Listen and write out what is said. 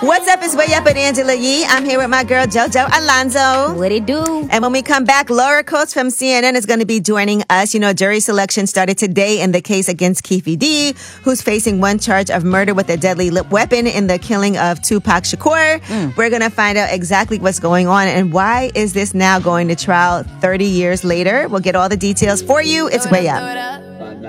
What's up? It's Way Up with Angela Yee. I'm here with my girl JoJo Alonzo. What it do? And when we come back, Laura Coates from CNN is going to be joining us. You know, jury selection started today in the case against Keffe D, who's facing one charge of murder with a deadly weapon in the killing of Tupac Shakur. We're going to find out exactly what's going on and why is this now going to trial 30 years later. We'll get all the details for you. It's Way Up.